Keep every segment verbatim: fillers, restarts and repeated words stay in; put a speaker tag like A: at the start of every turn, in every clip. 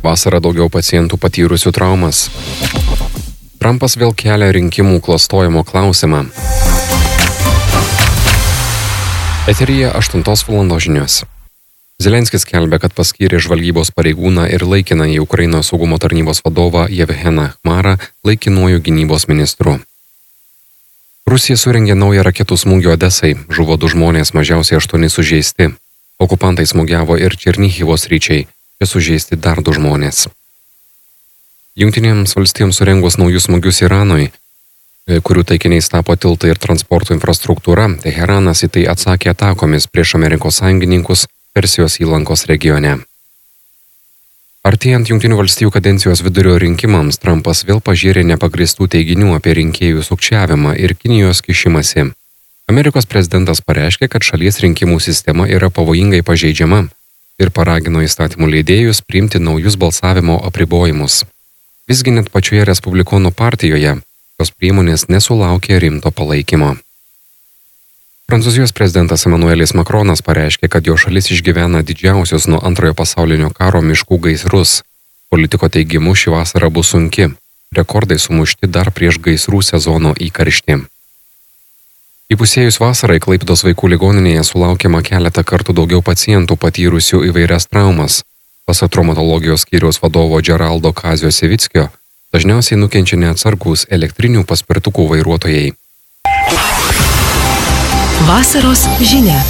A: Vasarą daugiau pacientų patyrusių traumas. Trumpas vėl kelia rinkimų klastojimo klausimą. Eteryje aštuntos valandos žinios. Zelenskis skelbia, kad paskyrė žvalgybos pareigūną ir laikinąjį Ukrainos saugumo tarnybos vadovą Jevgeną Chmarą laikinuoju gynybos ministru. Rusija surengė naują raketų smūgį Odesai, žuvo du žmonės, mažiausiai aštuoni sužeisti. Okupantai smūgiavo ir Černihivo sričiai, čia sužeisti dar du žmonės. Jungtinėms valstijoms surengus naujus smūgius Iranui, kurių taikiniais tapo tiltai ir transporto infrastruktūra, Teheranas į tai atsakė atakomis prieš Amerikos sąjungininkus Persijos įlankos regione. Artėjant Jungtinių valstijų kadencijos vidurio rinkimams, Trumpas vėl pažėrė nepagristų teiginių apie rinkėjų sukčiavimą ir Kinijos kišimąsi. Amerikos prezidentas pareiškė, kad šalies rinkimų sistema yra pavojingai pažeidžiama ir paragino įstatymų leidėjus priimti naujus balsavimo apribojimus. Visgi net pačioje Respublikonų partijoje tos priemonės nesulaukė rimto palaikymo. Prancūzijos prezidentas Emmanuelis Macronas pareiškė, kad jo šalis išgyvena didžiausius nuo antrojo pasaulinio karo miškų gaisrus. Politiko teigimu ši vasara bus sunki. Rekordai sumušti dar prieš gaisrų sezono įkarštį. Įpusėjus vasarai Klaipėdos vaikų ligoninėje sulaukiama keletą kartų daugiau pacientų patyrusių įvairias traumas. Pasak traumatologijos skyriaus vadovo Geraldo Kazio Sevickio, dažniausiai nukenčia neatsargūs elektrinių paspirtukų vairuotojai.
B: Vasaros žinia.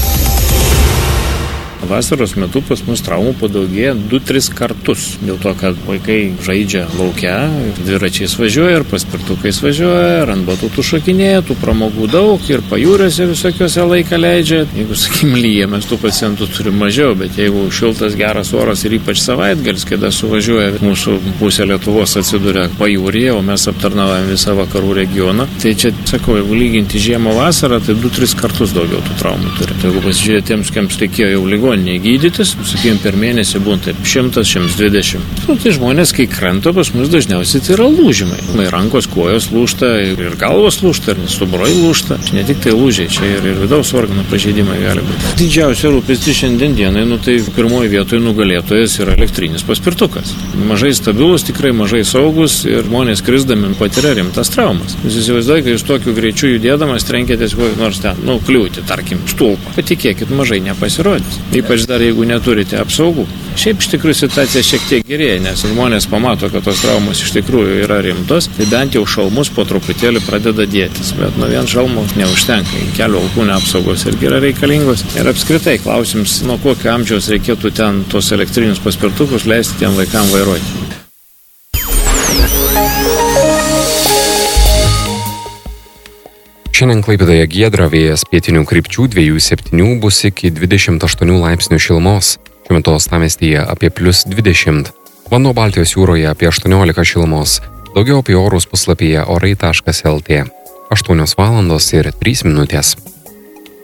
C: Vasaros metu pas mus traumų padaugėja du tris kartus. Dėl to, kad vaikai žaidžia lauke, dviračiais važiuoja, ir paspirtukais važiuoja, ir ant batutų šokinėja, tų pramogų daug, ir pajūriuose visokiuose laiką leidžia. Jeigu, sakykim, lyja, mes tų pacientų turim mažiau, bet jeigu šiltas, geras oras ir ypač savaitgalis, kada suvažiuoja mūsų pusė Lietuvos atsiduria pajūryje, o mes aptarnaujam visą vakarų regioną, tai čia, sakau, jeigu lyginti žiemą vasarą, tai du tris kartus daugiau tų traumų turi. Tai jeigu pasižiūrėti tiems, kiems reikėjo jau ligoninėje gydytis, sakykime, per mėnesį būna taip šimtas, šimtas dvidešimt. Nu, tai žmonės, kai krenta, pas mus dažniausiai tai yra lūžimai. Ir rankos, kojos lūžta, ir galvos lūžta, ir stuburai lūžta. Ne tik tai lūžiai, čia ir, ir vidaus organų pažeidimai gali būti. Didžiausia rūpestis šiandien dienai, nu tai pirmoji vietoje nugalėtojas yra elektrinis paspirtukas. Mažai stabilus, tikrai mažai saugus, ir žmonės krisdami patiria rimtas traumas. Jūs įsivaizduojate, kai jūs tokiu greičiu judėdamas trenkėtės kokį nors ten, nu, kliūti, tarkim, stulpą. Patikėkit, mažai nepasirodys. Ypač dar jeigu neturite apsaugų. Šiaip iš tikrųjų situacija šiek tiek gerėja, nes žmonės pamato, kad tos traumos iš tikrųjų yra rimtos, tai bent jau šalmus po truputėlį pradeda dėtis, bet nuo vien šalmo neužtenka. Kelio alkūnio apsaugos irgi yra reikalingos. Ir apskritai klausims, nuo kokio amžiaus reikėtų ten tos elektrinius paspirtukus leisti tiem vaikam vairuoti.
A: Šiandien Klaipėdoje giedra, vėjas pietinių krypčių dviejų septynių bus iki dvidešimt aštuonių laipsnių šilumos. Šiuo metu uostamiestyje apie plius dvidešimt. Vanduo Baltijos jūroje apie aštuoniolika šilumos. Daugiau apie orus puslapyje orai taškas lt. aštuonios valandos ir trys minutės.